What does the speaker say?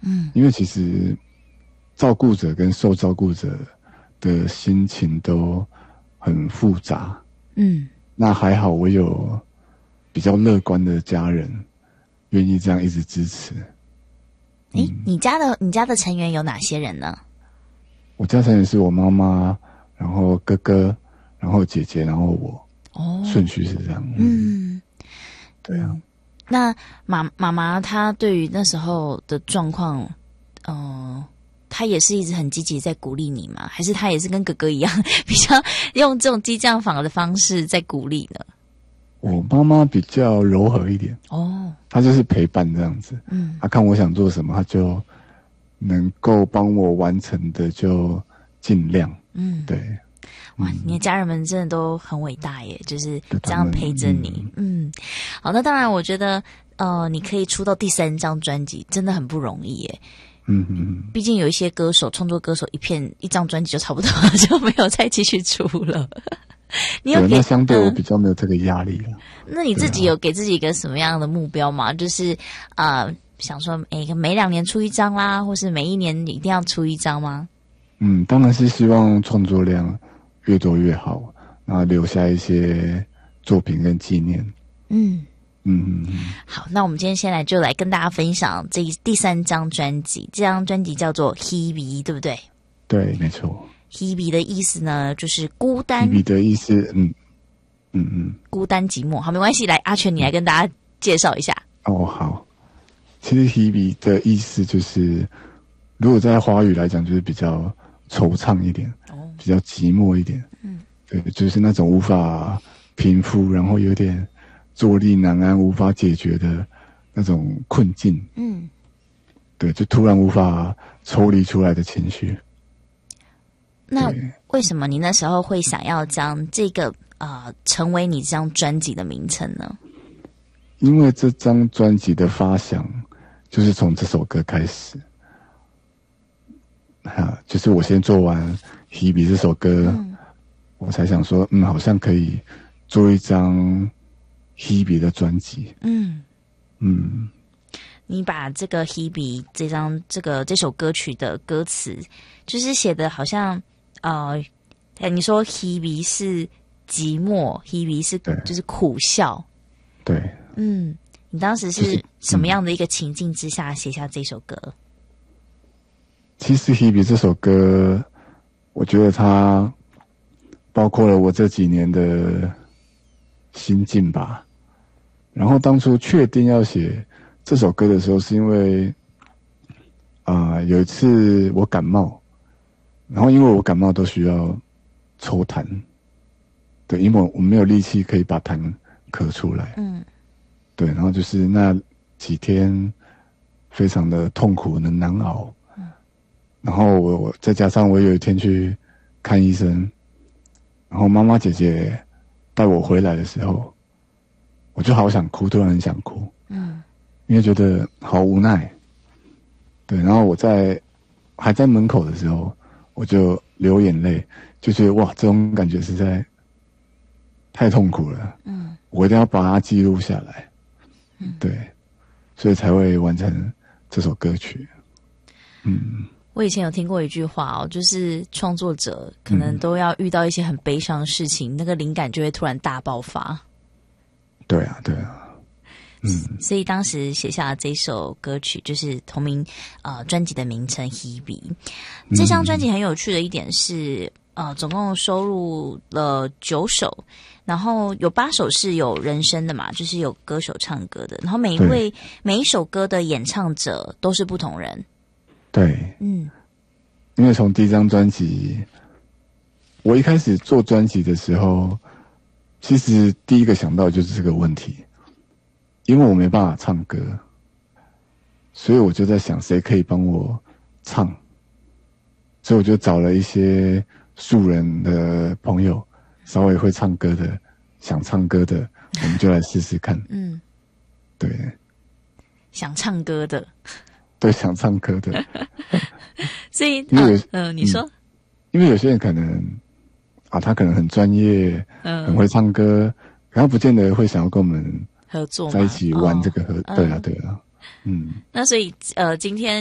因为其实照顾者跟受照顾者的心情都很复杂。那还好我有比较乐观的家人愿意这样一直支持。 你家的成员有哪些人呢？ 我家成员是我妈妈，然后哥哥，然后姐姐，然后我。顺序是这样。对啊。 那妈妈她对于那时候的状况，她也是一直很积极在鼓励你吗？还是她也是跟哥哥一样，比较用这种激将法的方式在鼓励呢？ 我妈妈比较柔和一点。她就是陪伴这样子。她看我想做什么，她就能够帮我完成的就尽量。对。 哇，你的家人们真的都很伟大耶，就是这样陪着你。好，那当然我觉得你可以出到第3张专辑真的很不容易耶。毕竟有一些歌手创作歌手一张专辑就差不多就没有再继续出了。你有那相对我比较没有这个压力了。 那你自己有给自己一个什么样的目标吗？就是想说每2年出1张啦，或是每1年一定要出1张吗？ 当然是希望创作量越多越好，然后留下一些作品跟纪念。 好，那我们今天先就来跟大家分享这第3张专辑。这张专辑叫做 Hebe， 对不对？ 对，没错。 Hebe 的意思呢，就是孤单。 Hebe 的意思， 孤单寂寞。好，没关系，来阿全，你来跟大家介绍一下。 好。其实 Hebe 的意思就是，如果在华语来讲，就是比较惆怅一点，比较寂寞一点。对，就是那种无法平复，然后有点坐立难安、无法解决的那种困境。对，就突然无法抽离出来的情绪。 那为什么你那时候会想要将这个成为你这张专辑的名称呢？ 因为这张专辑的发想就是从这首歌开始。就是我先做完《Hebe》这首歌，我才想说，好像可以做一张《Hebe》的专辑。 你把这个《Hebe》这首歌曲的歌词，就是写的好像你说 Hebe 是寂寞 ，Hebe 是就是苦笑。 对。 你当时是什么样的一个情境之下写下这首歌？ 其实 Hebe 这首歌，我觉得它包括了我这几年的心境吧。然后当初确定要写这首歌的时候，是因为有一次我感冒，然后因为我感冒都需要抽痰，对，因为我没有力气可以把痰咳出来。对，然后就是那几天非常的痛苦的难熬。然后我再加上我有一天去看医生，然后妈妈姐姐带我回来的时候，我就好想哭，突然很想哭。因为觉得好无奈。对，然后还在门口的时候，我就流眼泪，就觉得哇，这种感觉实在太痛苦了。我一定要把它记录下来。对，所以才会完成这首歌曲。 我以前有听过一句话就是创作者可能都要遇到一些很悲伤的事情，那个灵感就会突然大爆发。 对啊。 所以当时写下了这首歌曲，就是同名专辑的名称 Hebe。这张专辑很有趣的一点是总共收录了9首，然后有8首是有人声的嘛，就是有歌手唱歌的，然后每一首歌的演唱者都是不同人。 对。因为从第1张专辑，我一开始做专辑的时候，其实第一个想到就是这个问题，因为我没办法唱歌，所以我就在想谁可以帮我唱，所以我就找了一些素人的朋友，稍微会唱歌的，想唱歌的，我们就来试试看。对， 想唱歌的， 对，想唱歌的。 所以你说， 因为有些人可能他可能很专业，很会唱歌，然后不见得会想要跟我们合作在一起玩这个对啊。 那所以今天